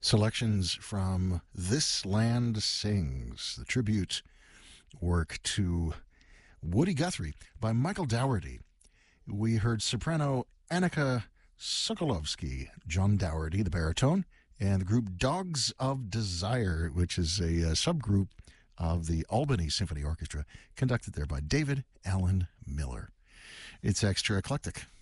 Selections from This Land Sings, the tribute work to Woody Guthrie by Michael Dougherty. We heard soprano Annika Sokolovsky, John Dougherty, the baritone, and the group Dogs of Desire, which is a subgroup of the Albany Symphony Orchestra, conducted there by David Allen Miller. It's extra eclectic.